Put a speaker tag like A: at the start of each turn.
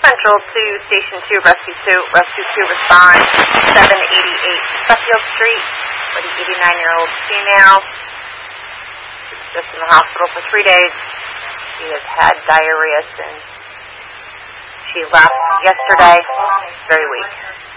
A: Central to Station 2, Rescue 2 respond, 788 Suffield Street, for the 89-year-old female. She's just in the hospital for 3 days. She has had diarrhea since she left yesterday. Very weak.